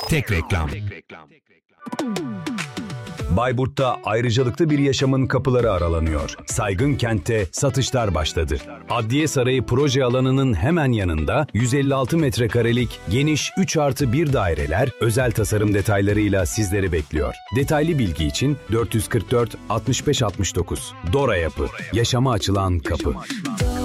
Tek reklam. Bayburt'ta ayrıcalıklı bir yaşamın kapıları aralanıyor. Saygın kentte satışlar başladı. Adliye Sarayı proje alanının hemen yanında 156 metrekarelik geniş 3+1 daireler özel tasarım detaylarıyla sizleri bekliyor. Detaylı bilgi için 444 65 69. Dora Yapı. Yaşama açılan kapı.